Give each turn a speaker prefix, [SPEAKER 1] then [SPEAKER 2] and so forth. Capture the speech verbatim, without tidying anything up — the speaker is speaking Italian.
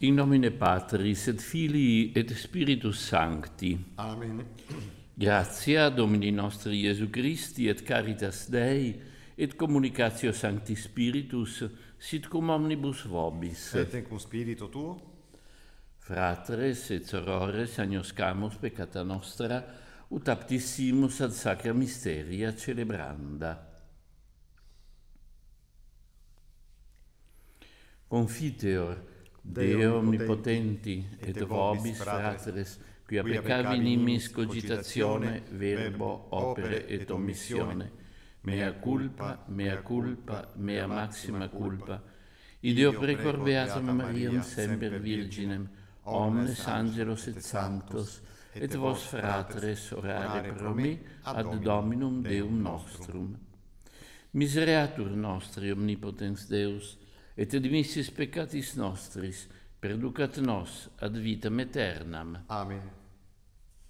[SPEAKER 1] In nomine Patris et Filii et Spiritus Sancti.
[SPEAKER 2] Amen.
[SPEAKER 1] Gratia Domini nostri Iesu Christi et caritas Dei et communicatio Sancti Spiritus sit cum omnibus vobis.
[SPEAKER 2] Et cum spiritu tuo.
[SPEAKER 1] Fratres et sorores agnoscamus peccata nostra ut aptissimus ad sacra mysteria celebranda. Confiteor Deo omnipotenti et vobis fratres, quia peccavi nimis cogitatione, verbo, opere et omissione, mea culpa, mea culpa, mea maxima culpa, ideo precor beatam Mariam semper Virginem, omnes angelos et sanctos, et vos fratres orare pro me ad Dominum Deum nostrum. Misereatur nostri omnipotens Deus, et dimissis peccatis nostris, perducat nos ad vitam aeternam.
[SPEAKER 2] Amen.